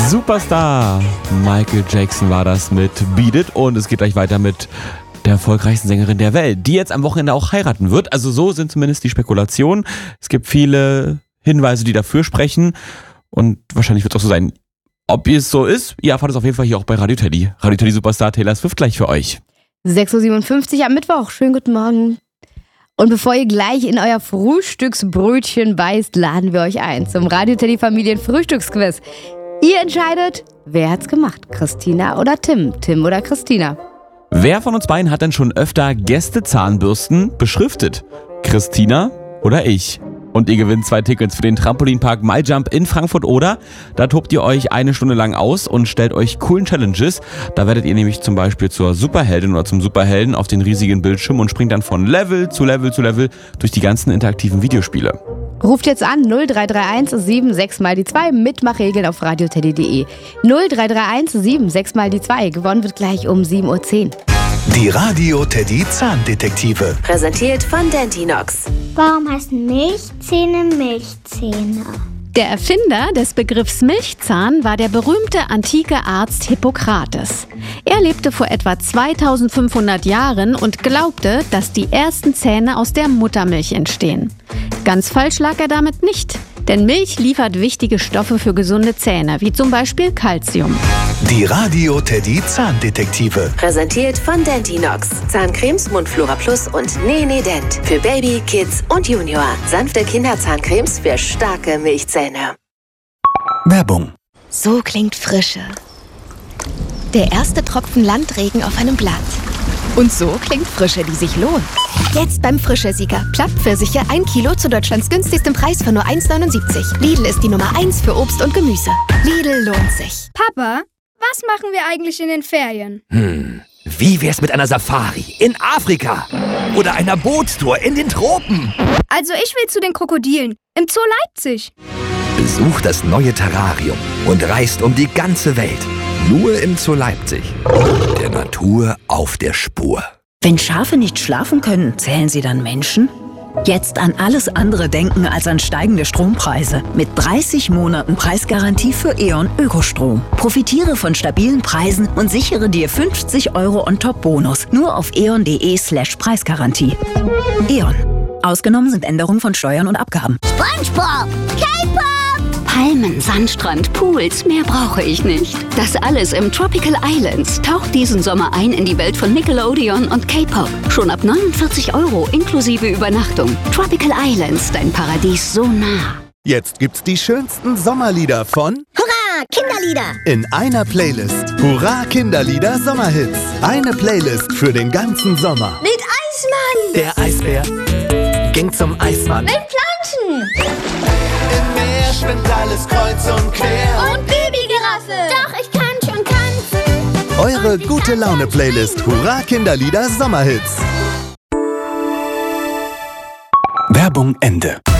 Superstar Michael Jackson war das mit Beat It und es geht gleich weiter mit der erfolgreichsten Sängerin der Welt, die jetzt am Wochenende auch heiraten wird. Also so sind zumindest die Spekulationen. Es gibt viele Hinweise, die dafür sprechen und wahrscheinlich wird es auch so sein. Ob es so ist, ihr erfahrt es auf jeden Fall hier auch bei Radio Teddy. Radio Teddy Superstar Taylor Swift gleich für euch. 6.57 Uhr am Mittwoch. Schönen guten Morgen. Und bevor ihr gleich in euer Frühstücksbrötchen beißt, laden wir euch ein zum Radio Teddy Familien Frühstücksquiz. Ihr entscheidet, wer hat's gemacht? Christina oder Tim? Tim oder Christina? Wer von uns beiden hat denn schon öfter Gästezahnbürsten beschriftet? Christina oder ich? Und ihr gewinnt 2 Tickets für den Trampolinpark MyJump in Frankfurt oder da tobt ihr euch 1 Stunde lang aus und stellt euch coolen Challenges. Da werdet ihr nämlich zum Beispiel zur Superheldin oder zum Superhelden auf den riesigen Bildschirm und springt dann von Level zu Level zu Level durch die ganzen interaktiven Videospiele. Ruft jetzt an 0331 76 mal die 2, Mitmachregeln auf radioteddy.de. 0331 76 mal die 2, gewonnen wird gleich um 7.10 Uhr. Die Radio Teddy Zahndetektive. Präsentiert von Dentinox. Warum heißen Milchzähne Milchzähne? Der Erfinder des Begriffs Milchzahn war der berühmte antike Arzt Hippokrates. Er lebte vor etwa 2500 Jahren und glaubte, dass die ersten Zähne aus der Muttermilch entstehen. Ganz falsch lag er damit nicht, denn Milch liefert wichtige Stoffe für gesunde Zähne, wie zum Beispiel Calcium. Die Radio Teddy Zahndetektive. Präsentiert von Dentinox. Zahncremes, Mundflora Plus und Nene Dent. Für Baby, Kids und Junior. Sanfte Kinderzahncremes für starke Milchzähne. Werbung. So klingt Frische. Der erste Tropfen Landregen auf einem Blatt. Und so klingt Frische, die sich lohnt. Jetzt beim Frische-Sieger. Plattpfirsiche 1 Kilo zu Deutschlands günstigstem Preis von nur 1,79. Lidl ist die Nummer 1 für Obst und Gemüse. Lidl lohnt sich. Papa, was machen wir eigentlich in den Ferien? Wie wär's mit einer Safari in Afrika? Oder einer Bootstour in den Tropen? Also ich will zu den Krokodilen im Zoo Leipzig. Besucht das neue Terrarium und reist um die ganze Welt. Nur im Zoo Leipzig. Der Natur auf der Spur. Wenn Schafe nicht schlafen können, zählen sie dann Menschen? Jetzt an alles andere denken als an steigende Strompreise. Mit 30 Monaten Preisgarantie für E.ON Ökostrom. Profitiere von stabilen Preisen und sichere dir 50 € On-Top-Bonus. Nur auf eon.de/Preisgarantie. E.ON. Ausgenommen sind Änderungen von Steuern und Abgaben. SpongeBob! K-Pop! Palmen, Sandstrand, Pools, mehr brauche ich nicht. Das alles im Tropical Islands. Taucht diesen Sommer ein in die Welt von Nickelodeon und K-Pop. Schon ab 49 € inklusive Übernachtung. Tropical Islands, dein Paradies so nah. Jetzt gibt's die schönsten Sommerlieder von Hurra, Kinderlieder! in einer Playlist. Hurra Kinderlieder Sommerhits. Eine Playlist für den ganzen Sommer. Mit Eismann! Der Eisbär ging zum Eismann. Mit Pflanzen! Im Meer schwimmt alles kreuz und quer. Und Babygiraffe! Doch, ich kann schon tanzen! Eure gute Laune-Playlist Hurra Kinderlieder Sommerhits. Werbung Ende.